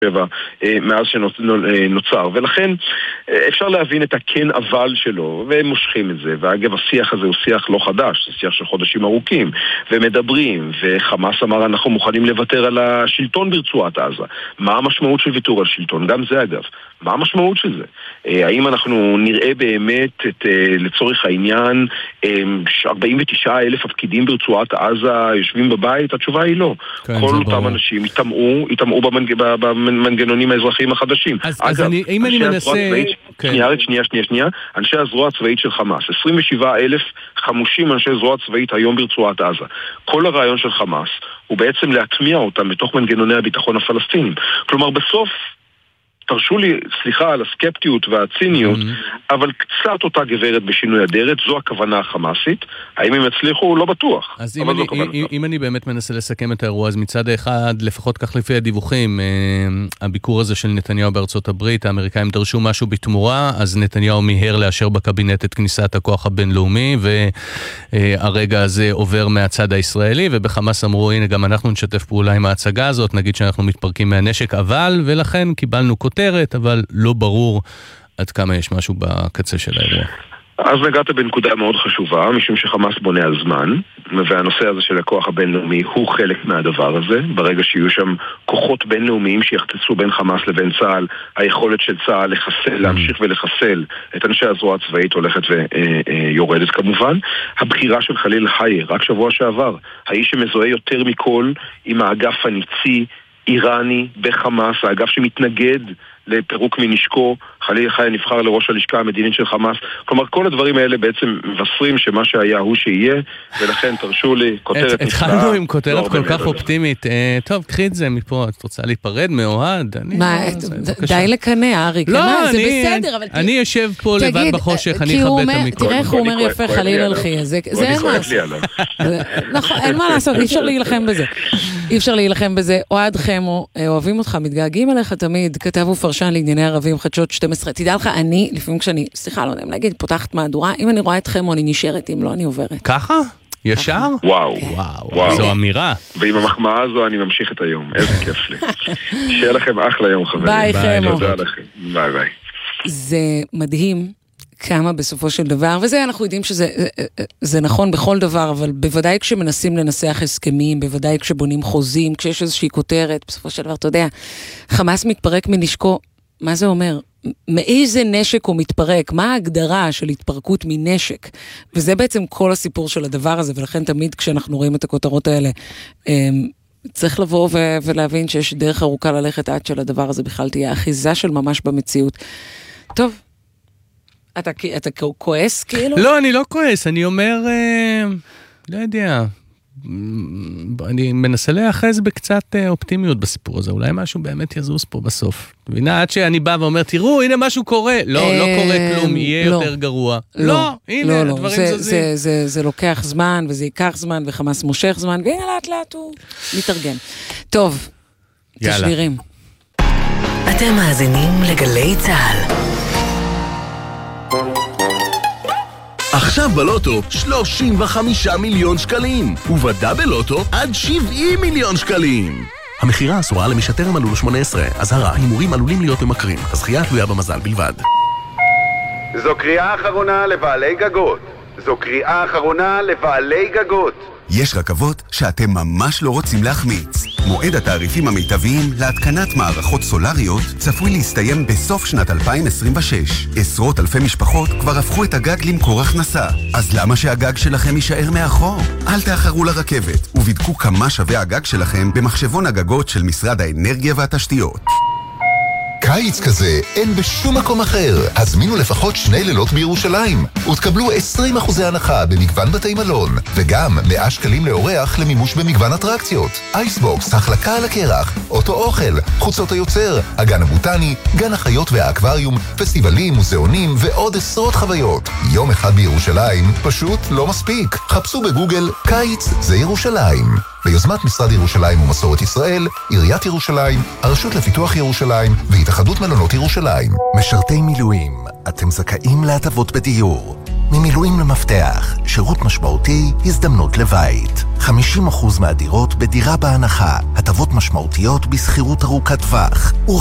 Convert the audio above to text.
מאז שנוצר, ולכן אפשר להבין את הכן אבל שלו, והם מושכים את זה, ואגב השיח הזה הוא שיח לא חדש, זה שיח של חודשים ארוכים, ומדברים, וחמאס אמר אנחנו מוכנים לוותר על השלטון ברצועת עזה. מה המשמעות של ויתור על שלטון? גם זה אגב, מה המשמעות של זה? האם אנחנו נראה באמת לצורך העניין 49,000 הפקידים ברצועת עזה יושבים בבית? התשובה היא לא. כל אותם אנשים יתאמרו במנגנונים האזרחיים החדשים. אז אם אני מנסה... שנייה. אנשי הזרוע הצבאית של חמאס, 27,000 חמושים אנשי זרוע צבאית היום ברצועת עזה. כל הרעיון של חמאס הוא בעצם להטמיע אותם בתוך מנגנוני הביטחון הפלסטינים. כלומר בסוף תרשו לי, סליחה על הסקפטיות והציניות, אבל קצת אותה גברת בשינוי אדרת, זו הכוונה החמאסית. האם הם הצליחו? לא בטוח. אז אם אני באמת מנסה לסכם את האירוע, אז מצד אחד, לפחות כך לפי הדיווחים, הביקור הזה של נתניהו בארצות הברית, האמריקאים דרשו משהו בתמורה, אז נתניהו מיהר לאשר בקבינט את כניסת הכוח הבינלאומי, והרגע הזה עובר מהצד הישראלי, ובחמאס אמרו, הנה גם אנחנו נשתף פעולה עם ההצגה הזאת, נגיד שאנחנו מתפרקים מהנשק, ולכן קיבלנו כותרת, אבל לא ברור עד כמה יש משהו בקצה של האירוע. אז נגעת בנקודה מאוד חשובה, משום שחמאס בונה על זמן, והנושא הזה של הכוח הבינלאומי הוא חלק מהדבר הזה. ברגע שיהיו שם כוחות בינלאומיים שיחצצו בין חמאס לבין צה"ל, היכולת של צה"ל להמשיך ולחסל את אנשי הזרוע הצבאית הולכת ויורדת כמובן. הבחירה של חליל חאיר, רק שבוע שעבר, האיש שמזוהה יותר מכל עם האגף הניצי איראני בחמאס, האגף שמתנגד לפירוק מנשקו, חליל חאיר נבחר לראש הלשכה המדינית של חמאס. כלומר, כל הדברים האלה בעצם מבשרים שמה שהיה הוא שיהיה, ולכן תרשו לי כותרת נפלאה. התחלנו עם כותרת כל כך אופטימית. טוב, קחי את זה מפה. את רוצה להיפרד מאוהד? מה, די לקנה, אריק. לא, זה בסדר, אבל... אני יושב פה לבד בחושך, אני אכבד את המיקרופון. תראה איך הוא אומר יפה חליל הלכי. זה אין מה לעשות. נכון, אין מה לעשות, אי אפשר להילחם בזה. אי אפשר להילחם בזה. אוהד חמו, אוהבים אותך, מתגעגעים עליך תמיד, כתב ופרשן לענייני ערבים, חדשות 12. תדע לך, אני, לפעמים כשאני, סליחה, לא יודע, להגיד, פותחת מהדורה, אם אני רואה את חמו, אני נשארת, אם לא, אני עוברת. ככה? ישר? וואו. זו אמירה. ועם המחמאה הזו אני ממשיך את היום. איזה כיף לי. שיהיה לכם אחלה יום, חברים. ביי, חמו. תודה לכם. ביי. זה מדהים. כמה בסופו של דבר, וזה אנחנו יודעים שזה נכון בכל דבר, אבל בוודאי כשמנסים לנסח הסכמים, בוודאי כשבונים חוזים, כשיש איזושהי כותרת, בסופו של דבר, אתה יודע, חמאס מתפרק מנשקו, מה זה אומר? מאיזה נשק הוא מתפרק? מה ההגדרה של התפרקות מנשק? וזה בעצם כל הסיפור של הדבר הזה, ולכן תמיד כשאנחנו רואים את הכותרות האלה, צריך לבוא ולהבין שיש דרך ארוכה ללכת עד של הדבר הזה בכלל תהיה אחיזה של ממש במציאות. טוב, אתה כועס כאילו? לא, אני לא כועס, אני אומר, לא יודע, אני מנסה להיאחז בקצת אופטימיות בסיפור הזה, אולי משהו באמת יזוז פה בסוף. מבינה, עד שאני בא ואומר, תראו, הנה משהו קורה, לא קורה כלום, יהיה יותר גרוע. לא, הנה, הדברים זזים. זה לוקח זמן, וזה ייקח זמן, וחמאס מושך זמן, והנה לאט לאט הוא מתארגן. טוב, תשדירים. אתם מאזינים לגלי צהל. עכשיו בלוטו 35 מיליון שקלים, ובדאבל לוטו עד 70 מיליון שקלים. המחירה אסורה למי שטרם מלאו לו 18. אזהרה, הימורים עלולים להיות ממכרים. הזכייה תלויה במזל בלבד. זו קריאה אחרונה לבעלי גגות. יש רכבות שאתם ממש לא רוצים להחמיץ. מועד התעריפים המיטביים להתקנת מערכות סולריות צפוי להסתיים בסוף שנת 2026. עשרות אלפי משפחות כבר הפכו את הגג למקור הכנסה. אז למה שהגג שלכם יישאר מאחור? אל תאחרו לרכבת ובדקו כמה שווה הגג שלכם במחשבון הגגות של משרד האנרגיה והתשתיות. קיץ כזה אין בשום מקום אחר. הזמינו לפחות 2 לילות בירושלים ותקבלו 20% הנחה במגוון בתי מלון, וגם 100 שקלים לאורח למימוש במגוון אטרקציות. אייסבוקס, החלקה על הקרח, אוטו אוכל, חוצות היוצר, הגן הבוטני, גן החיות והאקווריום, פסטיבלים, מוזיאונים ועוד עשרות חוויות. יום אחד בירושלים פשוט לא מספיק. חפשו בגוגל קיץ זה ירושלים. ביוזמת משרד ירושלים ומסורת ישראל, עיריית ירושלים, הרשות לפיתוח ירושלים והתאחדות מלונות ירושלים. משרתי מילואים, אתם זכאים להטבות בדיור. ממילואים למפתח, שירות משמעותי, הזדמנות לבית. 50% מהדירות בדירה בהנחה, הטבות משמעותיות בסחירות ארוכת טווח.